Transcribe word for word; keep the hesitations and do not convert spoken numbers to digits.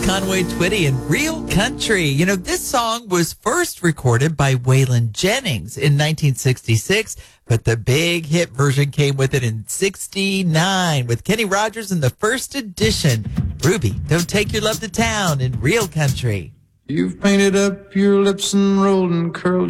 Conway Twitty and Real Country. You know, this song was first recorded by Waylon Jennings in nineteen sixty-six, but the big hit version came with it in sixty-nine with Kenny Rogers in the first edition. Ruby, don't take your love to town in Real Country. You've painted up your lips and rolled and curled